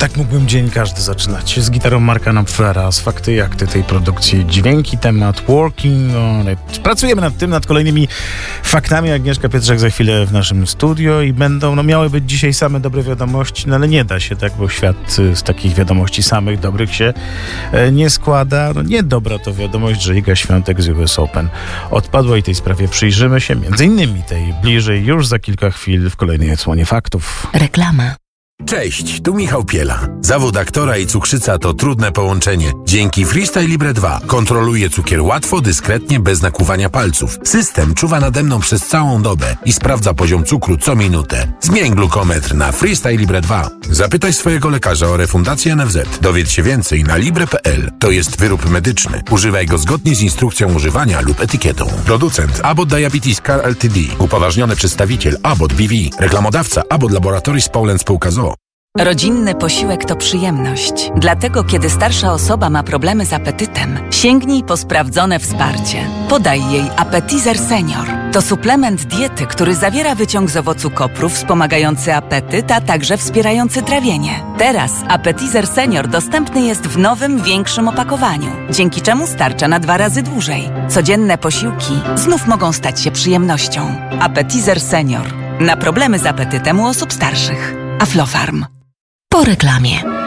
Tak mógłbym dzień każdy zaczynać. Z gitarą Marka Knopflera, z fakty i akty tej produkcji, dźwięki, temat, working on it. Pracujemy nad tym, nad kolejnymi faktami. Agnieszka Pietrzak za chwilę w naszym studio i miały być dzisiaj same dobre wiadomości, ale nie da się tak, bo świat z takich wiadomości samych dobrych się nie składa. Niedobra to wiadomość, że Iga Świątek z US Open odpadła i tej sprawie przyjrzymy się, między innymi tej bliżej już za kilka chwil w kolejnej odsłonie faktów. Reklama. Cześć, tu Michał Piela. Zawód aktora i cukrzyca to trudne połączenie. Dzięki Freestyle Libre 2 kontroluję cukier łatwo, dyskretnie, bez nakłuwania palców. System czuwa nade mną przez całą dobę i sprawdza poziom cukru co minutę. Zmień glukometr na Freestyle Libre 2. Zapytaj swojego lekarza o refundację NFZ. Dowiedz się więcej na libre.pl. To jest wyrób medyczny. Używaj go zgodnie z instrukcją używania lub etykietą. Producent Abbott Diabetes Care Ltd. Upoważniony przedstawiciel Abbott BV. Reklamodawca Abbott Laboratories Poland Spółka z o.o. Rodzinny posiłek to przyjemność. Dlatego, kiedy starsza osoba ma problemy z apetytem, sięgnij po sprawdzone wsparcie. Podaj jej Appetizer Senior. To suplement diety, który zawiera wyciąg z owocu kopru wspomagający apetyt, a także wspierający trawienie. Teraz Appetizer Senior dostępny jest w nowym, większym opakowaniu, dzięki czemu starcza na 2 razy dłużej. Codzienne posiłki znów mogą stać się przyjemnością. Appetizer Senior. Na problemy z apetytem u osób starszych. Aflofarm. Po reklamie.